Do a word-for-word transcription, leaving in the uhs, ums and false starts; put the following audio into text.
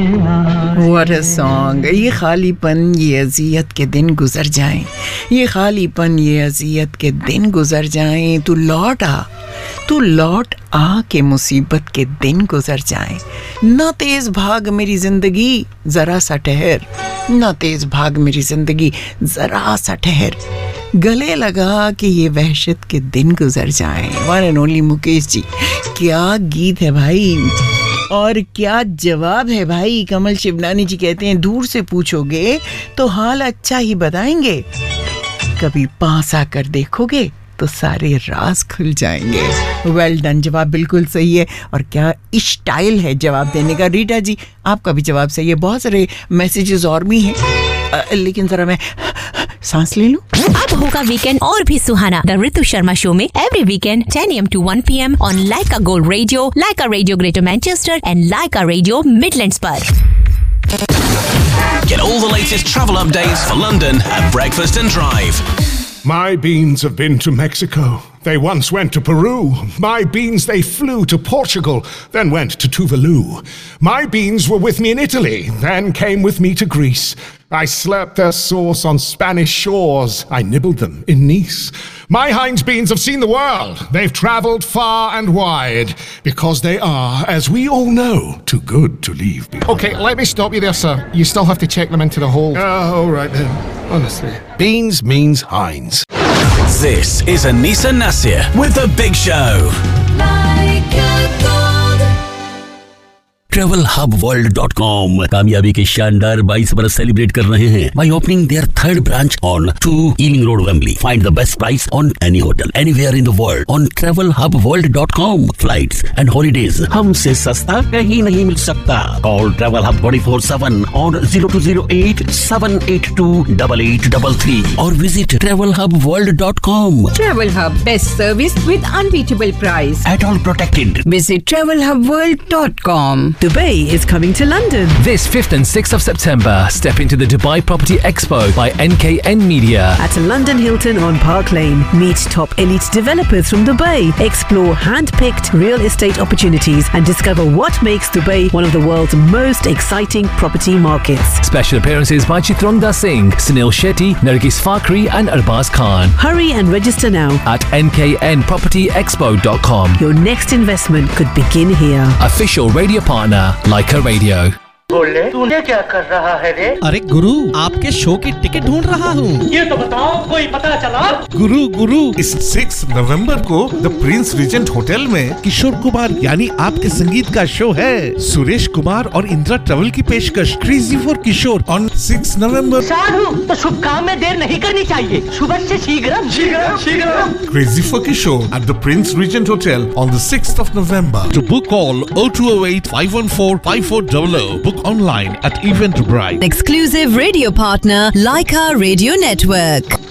What a song. ये खालीपन ये अज़ियत के दिन गुजर जाएं, ये खालीपन ये अज़ियत के दिन गुजर जाएं, तू लौट आ तू लौट आ के मुसीबत के दिन गुजर जाएं, ना तेज भाग मेरी जिंदगी जरा सा ठहर, ना तेज भाग मेरी जिंदगी जरा सा ठहर, गले लगा कि ये वहशत के दिन गुजर जाएं। One and only Mukesh ji, क्या गीत है भाई और क्या जवाब है भाई। कमल शिवनानी जी कहते हैं दूर से पूछोगे तो हाल अच्छा ही बताएंगे, कभी पास आकर देखोगे तो सारे राज खुल जाएंगे। वेल well डन, जवाब बिल्कुल सही है और क्या स्टाइल है जवाब देने का। रीटा जी आपका भी जवाब सही है। बहुत सारे मैसेजेस और भी हैं, लेकिन जरा मैं सांस ले लूं। अब होगा वीकेंड और भी सुहाना द ऋतु शर्मा शो में every weekend ten a m to one p m on Lyca gold radio, Lyca radio greater Manchester and Lyca radio Midlands पर। Get all the latest travel updates for London at Breakfast and Drive. My beans have been to Mexico. They once went to Peru. My beans, they flew to Portugal, then went to Tuvalu. My beans were with me in Italy, then came with me to Greece. I slurped their sauce on Spanish shores. I nibbled them in Nice. My Heinz beans have seen the world. They've travelled far and wide because they are, as we all know, too good to leave behind. Okay, let me stop you there, sir. You still have to check them into the hold. Oh, all right then. Honestly. Beans means Heinz. This is Anisa Nasir with The Big Show. Travel hub world dot com कामयाबी के शानदार बाईस बरस celebrate कर रहे हैं by opening their third branch on two Ealing Road, Wembley. Find the best price on any hotel anywhere in the world on travel hub world dot com. Flights and holidays हमसे सस्ता कहीं नहीं मिल सकता. Call Travel Hub twenty-four seven on zero two zero eight seven eight two eight eight three three or visit travel hub world dot com. Travel Hub, best service with unbeatable price. At all protected. Visit travel hub world dot com. Dubai is coming to London. This fifth and sixth of September, step into the Dubai Property Expo by N K N Media. At London Hilton on Park Lane, meet top elite developers from Dubai. Explore hand-picked real estate opportunities and discover what makes Dubai one of the world's most exciting property markets. Special appearances by Chitronda Singh, Sunil Shetty, Nargis Fakhri and Arbaz Khan. Hurry and register now at n k n property expo dot com. Your next investment could begin here. Official radio partner Laika Radio. बोले तूने क्या कर रहा है रे? अरे गुरु, आपके show की टिकट ढूंढ रहा हूँ। ये तो बताओ, कोई पता चला? गुरु गुरु इस सिक्स नवंबर को द प्रिंस रीजेंट होटल में किशोर कुमार यानी आपके संगीत का शो है। सुरेश कुमार और इंदिरा ट्रेवल की पेशकश crazy for Kishore on six नवंबर। साधु, तो शुभ काम में देर नहीं करनी चाहिए। सुबह से शीघ्र शीघ्र शीघ्र crazy for Kishore at the Prince Regent Hotel on the sixth of November. To book call oh two oh eight five one four five four zero zero. Book online at Eventbrite. Exclusive radio partner Laika Radio Network.